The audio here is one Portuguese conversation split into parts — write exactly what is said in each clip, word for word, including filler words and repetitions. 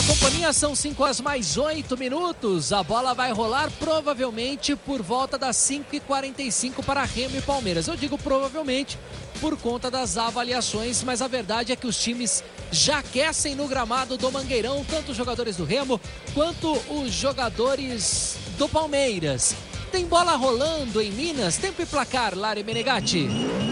Companhia, são cinco horas mais oito minutos. A bola vai rolar provavelmente por volta das cinco e quarenta e cinco para Remo e Palmeiras. Eu digo provavelmente por conta das avaliações, mas a verdade é que os times já aquecem no gramado do Mangueirão, tanto os jogadores do Remo quanto os jogadores do Palmeiras. Tem bola rolando em Minas, tempo e placar, Lari Menegatti.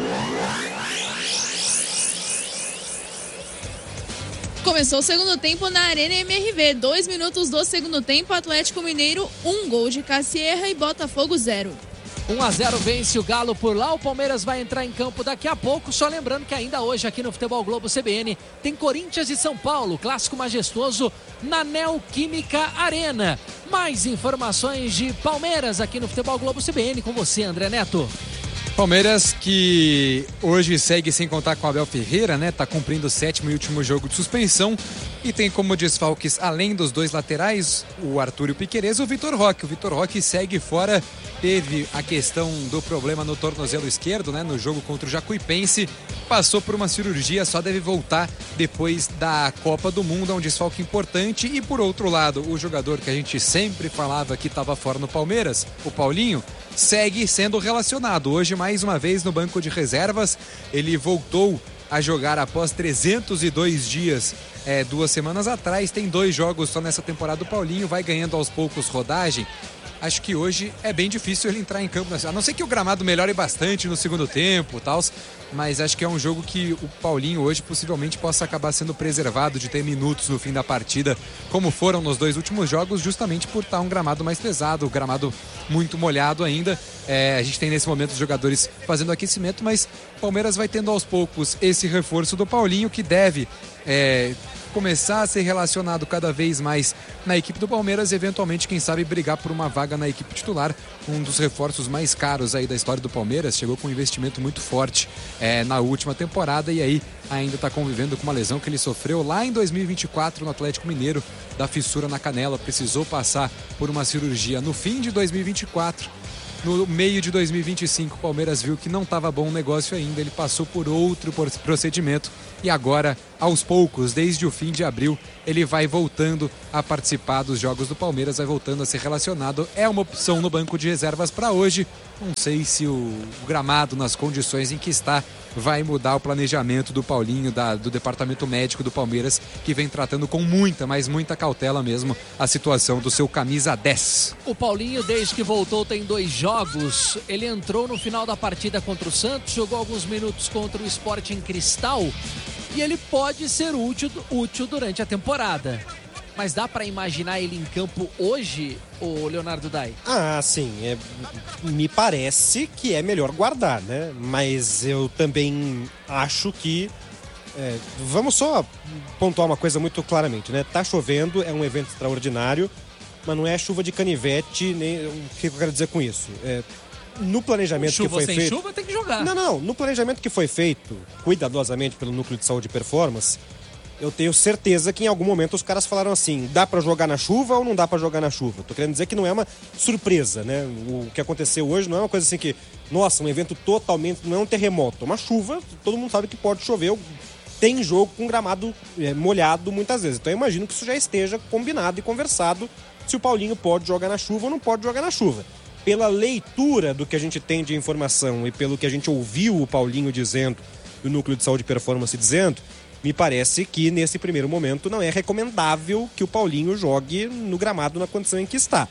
Começou o segundo tempo na Arena M R V. Dois minutos do segundo tempo, Atlético Mineiro, um gol de Cassierra e Botafogo zero. um a zero vence o Galo por lá. O Palmeiras vai entrar em campo daqui a pouco. Só lembrando que ainda hoje aqui no Futebol Globo C B N tem Corinthians e São Paulo, clássico majestoso na Neoquímica Arena. Mais informações de Palmeiras aqui no Futebol Globo C B N com você, André Neto. Palmeiras que hoje segue sem contar com o Abel Ferreira, né? Tá cumprindo o sétimo e último jogo de suspensão e tem como desfalques, além dos dois laterais, o Arthur e o Piquerez, o Vitor Roque. O Vitor Roque segue fora, teve a questão do problema no tornozelo esquerdo, né? No jogo contra o Jacuipense, passou por uma cirurgia, só deve voltar depois da Copa do Mundo, é um desfalque importante. E por outro lado, o jogador que a gente sempre falava que estava fora no Palmeiras, o Paulinho, segue sendo relacionado. Hoje, mais uma vez, no banco de reservas, ele voltou a jogar após trezentos e dois dias, é, duas semanas atrás. Tem dois jogos só nessa temporada. O Paulinho vai ganhando aos poucos rodagem. Acho que hoje é bem difícil ele entrar em campo, a não ser que o gramado melhore bastante no segundo tempo, tal, mas acho que é um jogo que o Paulinho hoje possivelmente possa acabar sendo preservado de ter minutos no fim da partida, como foram nos dois últimos jogos, justamente por estar um gramado mais pesado, o gramado muito molhado ainda. É, a gente tem nesse momento os jogadores fazendo aquecimento, mas o Palmeiras vai tendo aos poucos esse reforço do Paulinho, que deve é, começar a ser relacionado cada vez mais na equipe do Palmeiras, eventualmente, quem sabe, brigar por uma vaga na equipe titular. Um dos reforços mais caros aí da história do Palmeiras, chegou com um investimento muito forte é, na última temporada e aí ainda está convivendo com uma lesão que ele sofreu lá em dois mil e vinte e quatro no Atlético Mineiro, da fissura na canela, precisou passar por uma cirurgia no fim de dois mil e vinte e quatro. No meio de dois mil e vinte e cinco, o Palmeiras viu que não estava bom o negócio ainda, ele passou por outro procedimento e agora, aos poucos, desde o fim de abril, ele vai voltando a participar dos jogos do Palmeiras, vai voltando a ser relacionado. É uma opção no banco de reservas para hoje. Não sei se o gramado, nas condições em que está, vai mudar o planejamento do Paulinho, da, do departamento médico do Palmeiras, que vem tratando com muita, mas muita cautela mesmo a situação do seu camisa dez. O Paulinho, desde que voltou, tem dois jogos. Ele entrou no final da partida contra o Santos, jogou alguns minutos contra o Sporting Cristal e ele pode ser útil, útil durante a temporada. Mas dá para imaginar ele em campo hoje, o Leonardo Dai? Ah, sim. É, me parece que é melhor guardar, né? Mas eu também acho que... É, vamos só pontuar uma coisa muito claramente, né? Tá chovendo, é um evento extraordinário, mas não é chuva de canivete, nem... O que eu quero dizer com isso? É, no planejamento chuva que foi sem feito... chuva tem que jogar. Não, não. No planejamento que foi feito, cuidadosamente pelo Núcleo de Saúde e Performance, eu tenho certeza que em algum momento os caras falaram assim, dá pra jogar na chuva ou não dá pra jogar na chuva? Tô querendo dizer que não é uma surpresa, né? O que aconteceu hoje não é uma coisa assim que, nossa, um evento totalmente, não é um terremoto, é uma chuva, todo mundo sabe que pode chover, tem jogo com gramado é, molhado muitas vezes. Então eu imagino que isso já esteja combinado e conversado se o Paulinho pode jogar na chuva ou não pode jogar na chuva. Pela leitura do que a gente tem de informação e pelo que a gente ouviu o Paulinho dizendo, e o Núcleo de Saúde e Performance dizendo, me parece que nesse primeiro momento não é recomendável que o Paulinho jogue no gramado na condição em que está.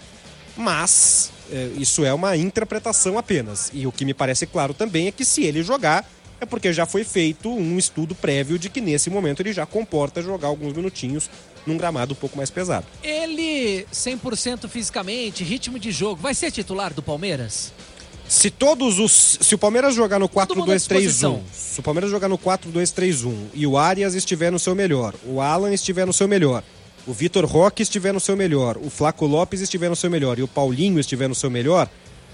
Mas é, isso é uma interpretação apenas. E o que me parece claro também é que se ele jogar, é porque já foi feito um estudo prévio de que nesse momento ele já comporta jogar alguns minutinhos num gramado um pouco mais pesado. Ele, cem por cento fisicamente, ritmo de jogo, vai ser titular do Palmeiras? Se todos os. Se o Palmeiras jogar no quatro dois três um, se o Palmeiras jogar no quatro dois três um e o Arias estiver no seu melhor, o Alan estiver no seu melhor, o Vitor Roque estiver no seu melhor, o Flaco Lopes estiver no seu melhor e o Paulinho estiver no seu melhor,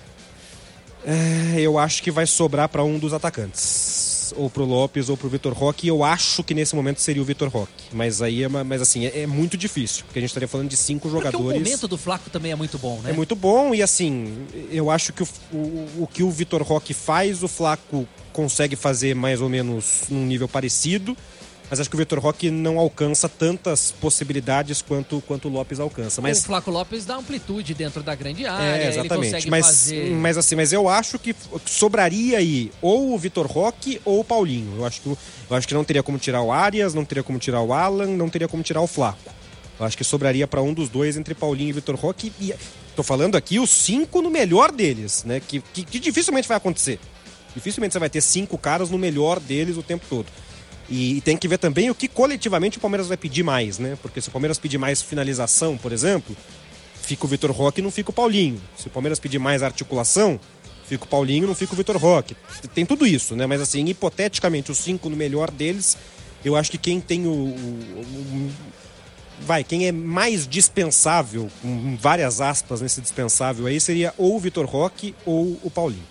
é, eu acho que vai sobrar para um dos atacantes. Ou pro Lopes ou pro Vitor Roque. Eu acho que nesse momento seria o Vitor Roque. Mas aí é, mas assim, é, é muito difícil. Porque a gente estaria falando de cinco porque jogadores. O momento do Flaco também é muito bom, né? É muito bom e assim, eu acho que o, o, o que o Vitor Roque faz, o Flaco consegue fazer mais ou menos num nível parecido. mas acho que o Vitor Roque não alcança tantas possibilidades quanto, quanto o Lopes alcança. Mas... O Flaco Lopes dá amplitude dentro da grande área, é, exatamente. ele consegue mas, fazer... Mas assim, mas eu acho que sobraria aí ou o Vitor Roque ou o Paulinho. Eu acho, que, eu acho que não teria como tirar o Arias, não teria como tirar o Alan, não teria como tirar o Flaco. Eu acho que sobraria para um dos dois entre Paulinho e Vitor Roque. E tô falando aqui os cinco no melhor deles, né? Que, que, que dificilmente vai acontecer. Dificilmente você vai ter cinco caras no melhor deles o tempo todo. E, e tem que ver também o que coletivamente o Palmeiras vai pedir mais, né? Porque se o Palmeiras pedir mais finalização, por exemplo, fica o Vitor Roque e não fica o Paulinho. Se o Palmeiras pedir mais articulação, fica o Paulinho e não fica o Vitor Roque. Tem tudo isso, né? Mas assim, hipoteticamente, os cinco no melhor deles, eu acho que quem tem o... o, o vai, quem é mais dispensável, com várias aspas nesse dispensável aí, seria ou o Vitor Roque ou o Paulinho.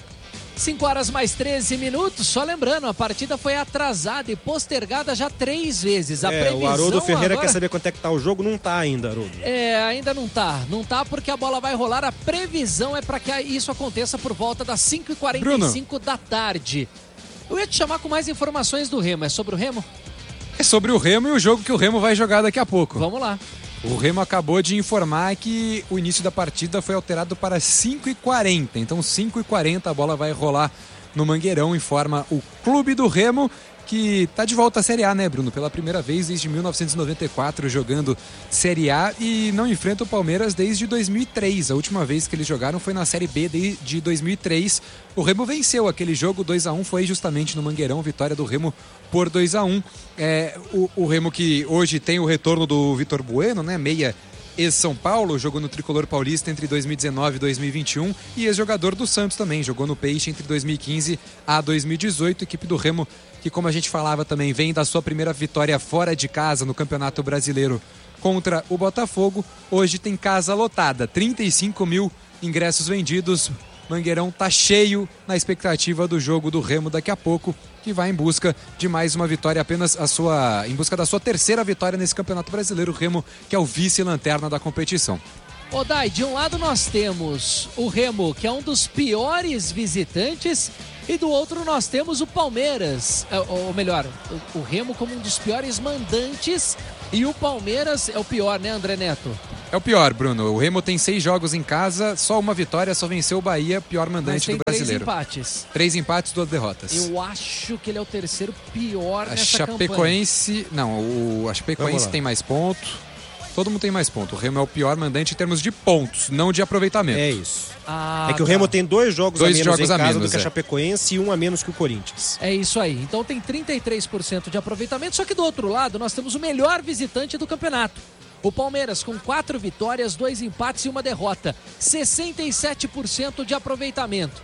cinco horas mais treze minutos, só lembrando, a partida foi atrasada e postergada já três vezes. A é, previsão o Haroldo Ferreira agora... quer saber quanto é que tá o jogo, não tá ainda, Haroldo. É, ainda não tá, não tá porque a bola vai rolar, a previsão é para que isso aconteça por volta das cinco e quarenta e cinco da tarde. Eu ia te chamar com mais informações do Remo, é sobre o Remo? É sobre o Remo e o jogo que o Remo vai jogar daqui a pouco. Vamos lá. O Remo acabou de informar que o início da partida foi alterado para cinco e quarenta. Então, cinco e quarenta a bola vai rolar no Mangueirão, informa o Clube do Remo, que está de volta à Série A, né, Bruno? Pela primeira vez desde mil novecentos e noventa e quatro jogando Série A e não enfrenta o Palmeiras desde dois mil e três. A última vez que eles jogaram foi na Série B de dois mil e três. O Remo venceu aquele jogo, dois a um, foi justamente no Mangueirão, vitória do Remo por dois a um. É, o, o Remo que hoje tem o retorno do Vitor Bueno, né, meia ex-São Paulo, jogou no Tricolor Paulista entre dois mil e dezenove e dois mil e vinte e um e ex-jogador do Santos também, jogou no Peixe entre dois mil e quinze a dois mil e dezoito, equipe do Remo que, como a gente falava também, vem da sua primeira vitória fora de casa no Campeonato Brasileiro contra o Botafogo. Hoje tem casa lotada, trinta e cinco mil ingressos vendidos. Mangueirão tá cheio na expectativa do jogo do Remo daqui a pouco, que vai em busca de mais uma vitória, apenas a sua, em busca da sua terceira vitória nesse Campeonato Brasileiro. O Remo, que é o vice-lanterna da competição. Ô Dai, de um lado nós temos o Remo, que é um dos piores visitantes, e do outro nós temos o Palmeiras, ou melhor, o Remo como um dos piores mandantes, e o Palmeiras é o pior, né, André Neto? É o pior, Bruno. O Remo tem seis jogos em casa, só uma vitória, só venceu o Bahia, pior mandante do brasileiro. Três empates. Três empates, duas derrotas. Eu acho que ele é o terceiro pior a nessa Chapecoense, campanha. Não, o, a Chapecoense tem mais pontos. Todo mundo tem mais pontos. O Remo é o pior mandante em termos de pontos, não de aproveitamento. É isso. Ah, é que o tá. Remo tem dois jogos dois a menos jogos em a casa menos, do que a é. Chapecoense e um a menos que o Corinthians. É isso aí. Então tem trinta e três por cento de aproveitamento, só que do outro lado nós temos o melhor visitante do campeonato. O Palmeiras com quatro vitórias, dois empates e uma derrota. sessenta e sete por cento de aproveitamento.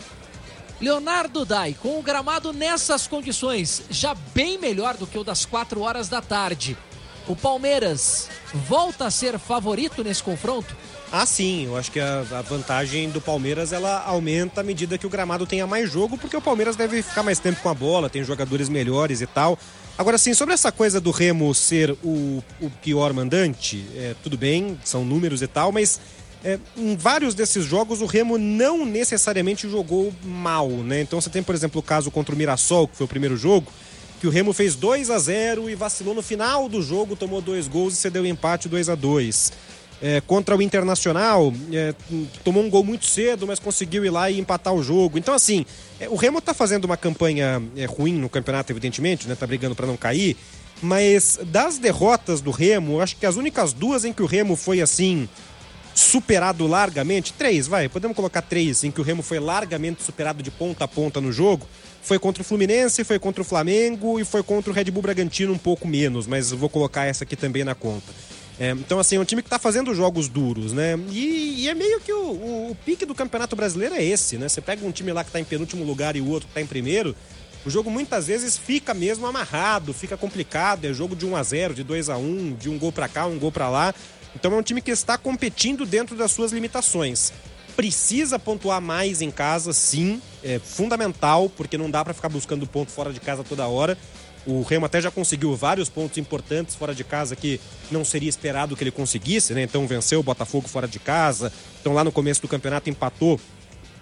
Leonardo Dai, com o gramado nessas condições, já bem melhor do que o das quatro horas da tarde. O Palmeiras volta a ser favorito nesse confronto? Ah, sim. Eu acho que a, a vantagem do Palmeiras ela aumenta à medida que o gramado tenha mais jogo, porque o Palmeiras deve ficar mais tempo com a bola, tem jogadores melhores e tal. Agora, sim, sobre essa coisa do Remo ser o, o pior mandante, é, tudo bem, são números e tal, mas é, em vários desses jogos o Remo não necessariamente jogou mal, né? Então você tem, por exemplo, o caso contra o Mirassol, que foi o primeiro jogo, que o Remo fez dois a zero e vacilou no final do jogo, tomou dois gols e cedeu o empate dois a dois. É, contra o Internacional, é, tomou um gol muito cedo, mas conseguiu ir lá e empatar o jogo. Então, assim, é, o Remo tá fazendo uma campanha é, ruim no campeonato, evidentemente, né? Tá brigando para não cair, mas das derrotas do Remo, eu acho que as únicas duas em que o Remo foi, assim, superado largamente, três, vai, podemos colocar três, em que o Remo foi largamente superado de ponta a ponta no jogo, foi contra o Fluminense, foi contra o Flamengo e foi contra o Red Bull Bragantino um pouco menos, mas vou colocar essa aqui também na conta. É, então, assim, é um time que tá fazendo jogos duros, né? E, e é meio que o, o, o pique do Campeonato Brasileiro é esse, né? Você pega um time lá que tá em penúltimo lugar e o outro que tá em primeiro, o jogo muitas vezes fica mesmo amarrado, fica complicado, é jogo de um a zero, de dois a um, de um gol pra cá, um gol pra lá. Então é um time que está competindo dentro das suas limitações. Precisa pontuar mais em casa, sim, é fundamental, porque não dá pra ficar buscando ponto fora de casa toda hora. O Remo até já conseguiu vários pontos importantes fora de casa que não seria esperado que ele conseguisse, né? Então venceu o Botafogo fora de casa. Então lá no começo do campeonato empatou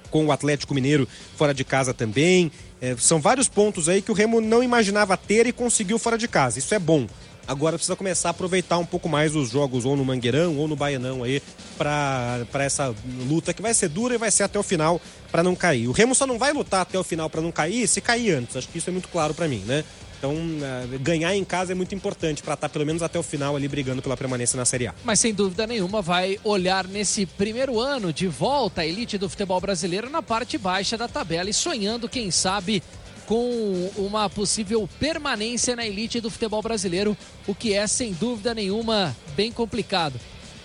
com o Atlético Mineiro fora de casa também. É, são vários pontos aí que o Remo não imaginava ter e conseguiu fora de casa. Isso é bom. Agora precisa começar a aproveitar um pouco mais os jogos ou no Mangueirão ou no Baianão aí para essa luta que vai ser dura e vai ser até o final para não cair. O Remo só não vai lutar até o final para não cair se cair antes. Acho que isso é muito claro para mim, né? Então, uh, ganhar em casa é muito importante para estar pelo menos até o final ali brigando pela permanência na Série A. Mas sem dúvida nenhuma vai olhar nesse primeiro ano de volta à elite do futebol brasileiro na parte baixa da tabela e sonhando, quem sabe, com uma possível permanência na elite do futebol brasileiro, o que é, sem dúvida nenhuma, bem complicado.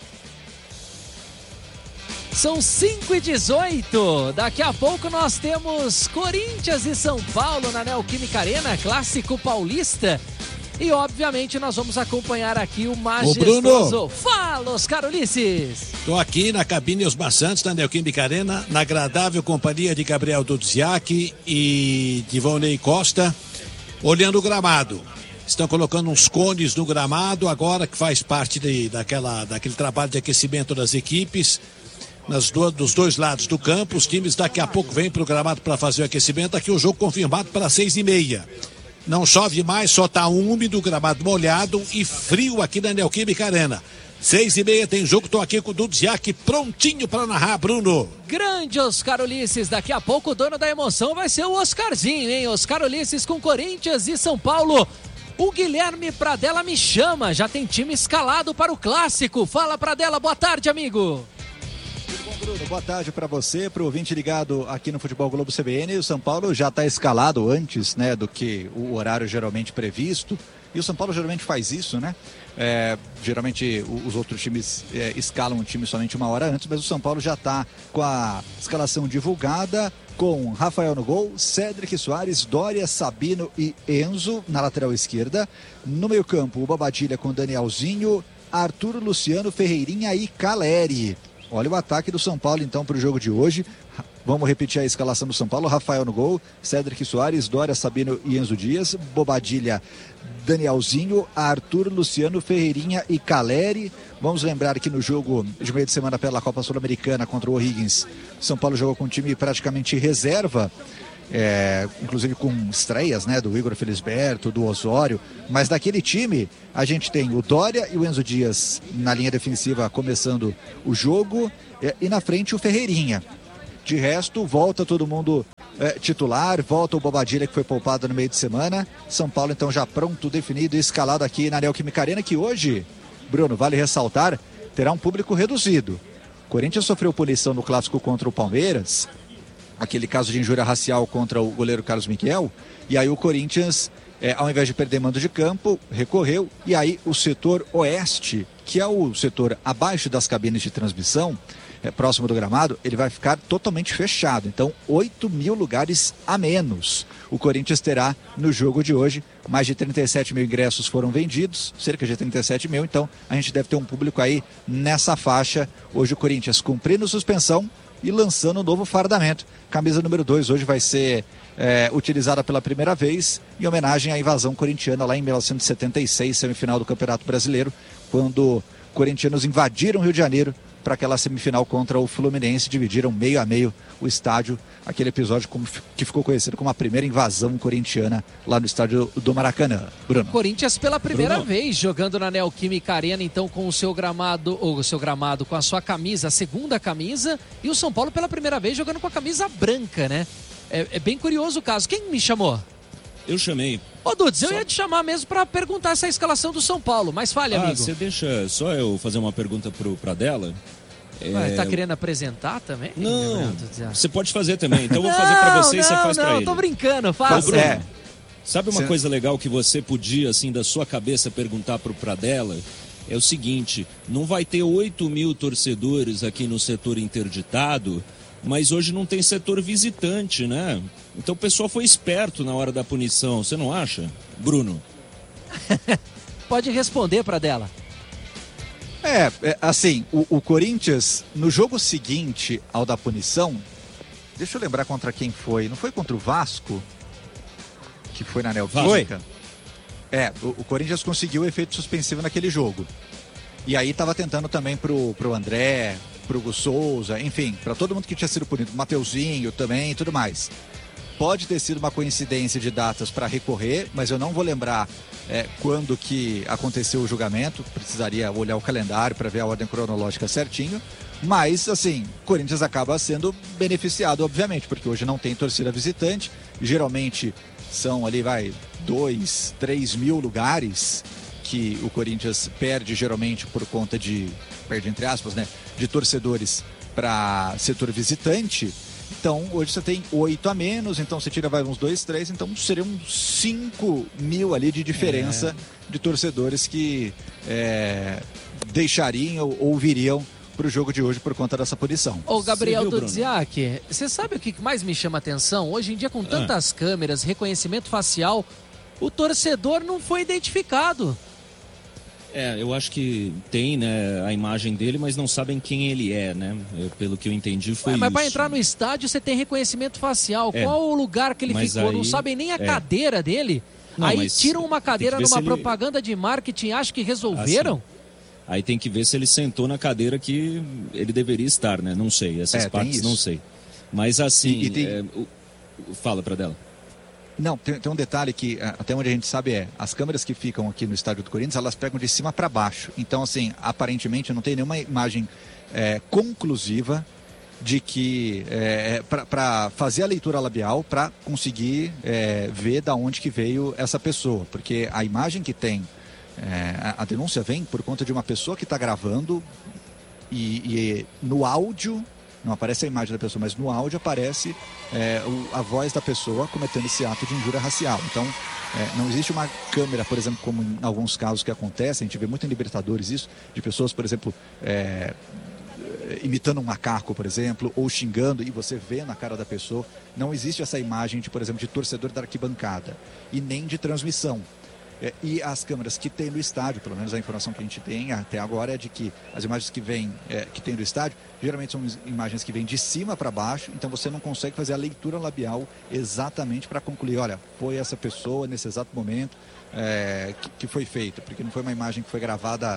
São cinco e dezoito. Daqui a pouco nós temos Corinthians e São Paulo na Neoquímica Arena, clássico paulista. E, obviamente, nós vamos acompanhar aqui o majestoso... Fala, Oscar Ulisses! Estou aqui na cabine Osmar Santos, na Neoquímica Arena, na agradável companhia de Gabriel Dudziak e de Ivonei Costa, olhando o gramado. Estão colocando uns cones no gramado, agora que faz parte de, daquela, daquele trabalho de aquecimento das equipes, nas do, dos dois lados do campo. Os times daqui a pouco vêm para o gramado para fazer o aquecimento. Aqui o jogo confirmado para seis e meia. Não chove mais, só está úmido, gramado molhado e frio aqui na Neoquímica Arena. Seis e meia tem jogo, estou aqui com o Dudziak prontinho para narrar, Bruno. Grande Oscar Ulisses, daqui a pouco o dono da emoção vai ser o Oscarzinho, hein? Oscar Ulisses com Corinthians e São Paulo. O Guilherme Pradella me chama, já tem time escalado para o clássico. Fala, Pradella, boa tarde, amigo. Tudo bom, Bruno? Boa tarde para você, para o ouvinte ligado aqui no Futebol Globo C B N. O São Paulo já está escalado antes, né, do que o horário geralmente previsto. E o São Paulo geralmente faz isso, né? É, geralmente os outros times é, escalam o time somente uma hora antes, mas o São Paulo já está com a escalação divulgada, com Rafael no gol, Cédric Soares, Dória, Sabino e Enzo na lateral esquerda. No meio campo, o Bobadilla com Danielzinho, Arthur, Luciano, Ferreirinha e Caleri. Olha o ataque do São Paulo então para o jogo de hoje. Vamos repetir a escalação do São Paulo. Rafael no gol, Cédric Soares, Dória, Sabino e Enzo Dias, Bobadilla, Danielzinho, Arthur, Luciano, Ferreirinha e Caleri. Vamos lembrar que no jogo de meio de semana pela Copa Sul-Americana contra o O'Higgins, São Paulo jogou com um time praticamente reserva, é, inclusive com estreias, né, do Igor Felisberto, do Osório, mas daquele time a gente tem o Dória e o Enzo Dias na linha defensiva começando o jogo, é, e na frente o Ferreirinha. De resto, volta todo mundo é, titular, volta o Bobadilla que foi poupado no meio de semana. São Paulo então já pronto, definido e escalado aqui na Neoquímica Arena, que hoje, Bruno, vale ressaltar, terá um público reduzido. O Corinthians sofreu punição no clássico contra o Palmeiras, aquele caso de injúria racial contra o goleiro Carlos Miquel, e aí o Corinthians, é, ao invés de perder mando de campo, recorreu, e aí o setor oeste, que é o setor abaixo das cabines de transmissão, É, próximo do gramado, ele vai ficar totalmente fechado. Então, oito mil lugares a menos o Corinthians terá no jogo de hoje. Mais de trinta e sete mil ingressos foram vendidos, cerca de trinta e sete mil. Então, a gente deve ter um público aí nessa faixa. Hoje o Corinthians cumprindo suspensão e lançando um novo fardamento. Camisa número dois hoje vai ser é, utilizada pela primeira vez em homenagem à invasão corintiana lá em mil novecentos e setenta e seis, semifinal do Campeonato Brasileiro, quando corintianos invadiram o Rio de Janeiro para aquela semifinal contra o Fluminense, dividiram meio a meio o estádio, aquele episódio como, que ficou conhecido como a primeira invasão corintiana lá no estádio do Maracanã. Bruno. Corinthians pela primeira Bruno. vez jogando na Neoquímica Arena, então com o seu gramado, ou o seu gramado com a sua camisa, a segunda camisa, e o São Paulo pela primeira vez jogando com a camisa branca, né? É, é bem curioso o caso. Quem me chamou? Eu chamei. Ô, Dudes, eu Só... ia te chamar mesmo para perguntar essa escalação do São Paulo, mas fale, ah, amigo. Você deixa só eu fazer uma pergunta pro Pradella? Ué, é... tá querendo apresentar também? Não, você pode fazer também. Então eu vou fazer para você não, e você faz para ele. Não, tô brincando, faz. Ô, Bruno, é. Sabe uma Cê... coisa legal que você podia, assim, da sua cabeça perguntar pro Pradella? É o seguinte, não vai ter oito mil torcedores aqui no setor interditado, mas hoje não tem setor visitante, né? Então o pessoal foi esperto na hora da punição, você não acha, Bruno? Pode responder, Pradella. É, é assim, o, o Corinthians, no jogo seguinte ao da punição, deixa eu lembrar contra quem foi, não foi contra o Vasco? Que foi na Neoquímica? É, o, o Corinthians conseguiu o efeito suspensivo naquele jogo. E aí estava tentando também pro, pro André, pro Hugo Souza, enfim, para todo mundo que tinha sido punido, Mateuzinho também e tudo mais. Pode ter sido uma coincidência de datas para recorrer, mas eu não vou lembrar é, quando que aconteceu o julgamento, precisaria olhar o calendário para ver a ordem cronológica certinho, mas assim, Corinthians acaba sendo beneficiado, obviamente, porque hoje não tem torcida visitante, geralmente são ali, vai, dois, três mil lugares que o Corinthians perde geralmente por conta de, perde entre aspas, né, de torcedores para setor visitante. Então, hoje você tem oito a menos, então você tira vai, uns dois, três, então seriam cinco mil ali de diferença é. de torcedores que é, deixariam ou, ou viriam para o jogo de hoje por conta dessa punição. Ô, Gabriel Dudziak, você sabe o que mais me chama atenção? Hoje em dia, com tantas ah. câmeras, reconhecimento facial, o torcedor não foi identificado. É, eu acho que tem, né, a imagem dele, mas não sabem quem ele é, né? Eu, pelo que eu entendi foi Ué, mas isso. Mas para entrar no estádio você tem reconhecimento facial. É. Qual o lugar que ele mas ficou? Aí, não sabem nem a é. cadeira dele. Não, aí tiram uma cadeira numa ele... propaganda de marketing, acho que resolveram? Assim. Aí tem que ver se ele sentou na cadeira que ele deveria estar, né? Não sei, essas é, partes não sei. Mas assim, e, e tem... é, o... fala pra dela. Não, tem, tem um detalhe que até onde a gente sabe é, as câmeras que ficam aqui no estádio do Corinthians, elas pegam de cima para baixo. Então, assim, aparentemente não tem nenhuma imagem é, conclusiva de que, é, para fazer a leitura labial, para conseguir é, ver da onde que veio essa pessoa. Porque a imagem que tem, é, a, a denúncia vem por conta de uma pessoa que está gravando e, e no áudio... Não aparece a imagem da pessoa, mas no áudio aparece é, o, a voz da pessoa cometendo esse ato de injúria racial. Então, é, não existe uma câmera, por exemplo, como em alguns casos que acontecem, a gente vê muito em Libertadores isso, de pessoas, por exemplo, é, imitando um macaco, por exemplo, ou xingando, e você vê na cara da pessoa. Não existe essa imagem, de, por exemplo, de torcedor da arquibancada, e nem de transmissão. É, e as câmeras que tem no estádio, pelo menos a informação que a gente tem até agora é de que as imagens que vem, é, que tem no estádio, geralmente são imagens que vêm de cima para baixo, então você não consegue fazer a leitura labial exatamente para concluir, olha, foi essa pessoa nesse exato momento é, que, que foi feito, porque não foi uma imagem que foi gravada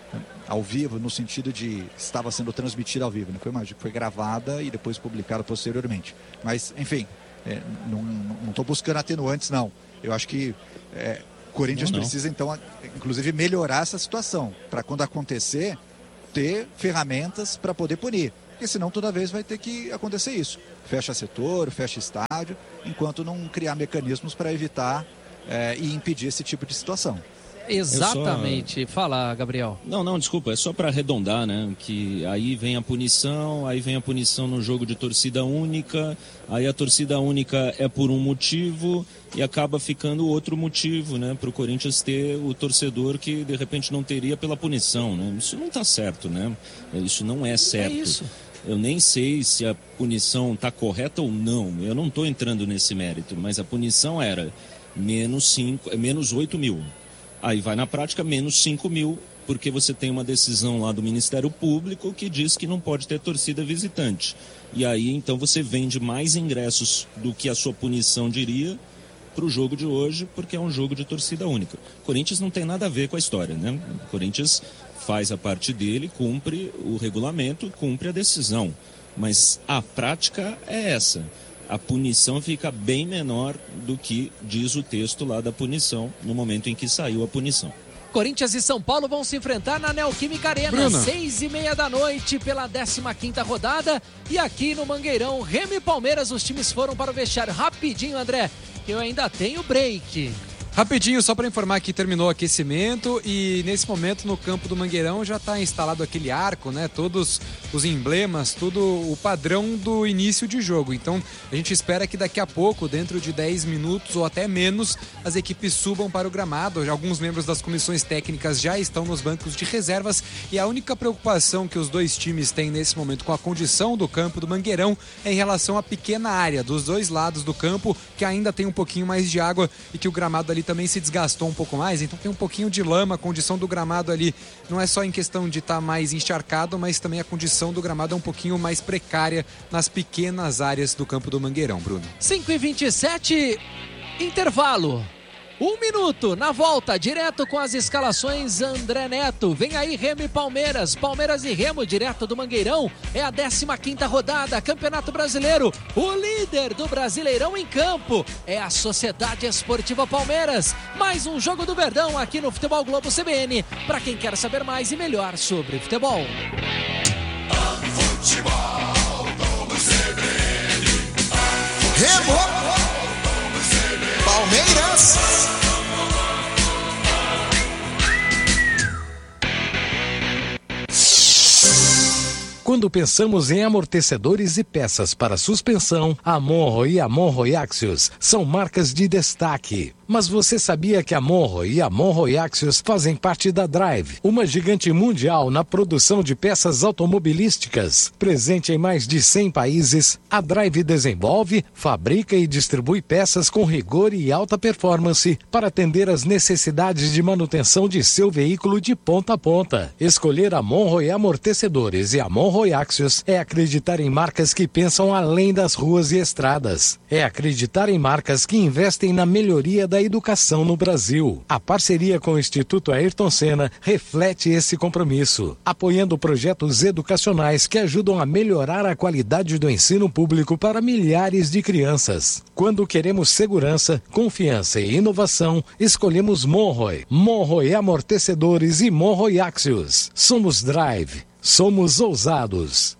ao vivo, no sentido de estava sendo transmitida ao vivo, não foi uma imagem que foi gravada e depois publicada posteriormente. Mas, enfim, é, não estou buscando atenuantes, não. Eu acho que é, Corinthians não, não. precisa, então, inclusive, melhorar essa situação, para quando acontecer, ter ferramentas para poder punir. Porque senão toda vez vai ter que acontecer isso. Fecha setor, fecha estádio, enquanto não criar mecanismos para evitar é, e impedir esse tipo de situação. Exatamente. Só... Fala, Gabriel. Não, não, desculpa, é só para arredondar, né? Que aí vem a punição, aí vem a punição no jogo de torcida única, aí a torcida única é por um motivo e acaba ficando outro motivo, né? Para o Corinthians ter o torcedor que de repente não teria pela punição, né? Isso não está certo, né? Isso não é certo. É isso. Eu nem sei se a punição está correta ou não, eu não estou entrando nesse mérito, mas a punição era menos, cinco, menos oito mil. Aí vai na prática menos cinco mil, porque você tem uma decisão lá do Ministério Público que diz que não pode ter torcida visitante. E aí então você vende mais ingressos do que a sua punição diria para o jogo de hoje, porque é um jogo de torcida única. O Corinthians não tem nada a ver com a história, né? O Corinthians faz a parte dele, cumpre o regulamento, cumpre a decisão. Mas a prática é essa. A punição fica bem menor do que diz o texto lá da punição, no momento em que saiu a punição. Corinthians e São Paulo vão se enfrentar na Neoquímica Arena, Bruno. seis e meia da noite, pela décima quinta rodada. E aqui no Mangueirão, Remo e Palmeiras, os times foram para o vestiário. Rapidinho, André, que eu ainda tenho break. Rapidinho, só para informar que terminou o aquecimento e nesse momento no campo do Mangueirão já está instalado aquele arco, né? Todos os emblemas, tudo o padrão do início de jogo. Então a gente espera que daqui a pouco, dentro de dez minutos ou até menos, as equipes subam para o gramado. Alguns membros das comissões técnicas já estão nos bancos de reservas e a única preocupação que os dois times têm nesse momento com a condição do campo do Mangueirão é em relação à pequena área dos dois lados do campo, que ainda tem um pouquinho mais de água e que o gramado ali também se desgastou um pouco mais, então tem um pouquinho de lama, a condição do gramado ali não é só em questão de estar tá mais encharcado, mas também a condição do gramado é um pouquinho mais precária nas pequenas áreas do campo do Mangueirão, Bruno. cinco e vinte e sete, intervalo. Um minuto, na volta, direto com as escalações André Neto. Vem aí Remo e Palmeiras, Palmeiras e Remo, direto do Mangueirão. É a décima quinta rodada, Campeonato Brasileiro. O líder do Brasileirão em campo é a Sociedade Esportiva Palmeiras. Mais um Jogo do Verdão aqui no Futebol Globo C B N, para quem quer saber mais e melhor sobre futebol. Futebol Globo C B N. Remo, Palmeiras. Quando pensamos em amortecedores e peças para suspensão, a Monro e a Monro Axios são marcas de destaque. Mas você sabia que a Monro e a Monro Axios fazem parte da Drive, uma gigante mundial na produção de peças automobilísticas? Presente em mais de cem países, a Drive desenvolve, fabrica e distribui peças com rigor e alta performance para atender às necessidades de manutenção de seu veículo de ponta a ponta. Escolher a Monro e Amortecedores e a Monro Axios é acreditar em marcas que pensam além das ruas e estradas. É acreditar em marcas que investem na melhoria da educação no Brasil. A parceria com o Instituto Ayrton Senna reflete esse compromisso, apoiando projetos educacionais que ajudam a melhorar a qualidade do ensino público para milhares de crianças. Quando queremos segurança, confiança e inovação, escolhemos Monroe. Monroe Amortecedores e Monroe Axios. Somos Drive. Somos ousados.